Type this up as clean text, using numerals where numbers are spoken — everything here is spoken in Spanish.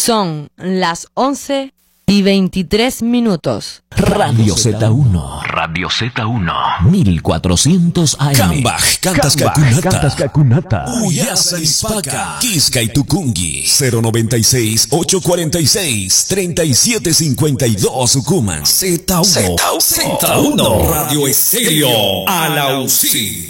Son las 11:23. Radio Z1. Radio Z1. 1400 AM. Kambaj, Kantas Kakunata. Uyasa Ispaka. Kiska y Tukungi. 096-846-3752 Sukuman. Z1. Radio Estéreo. A la UCI.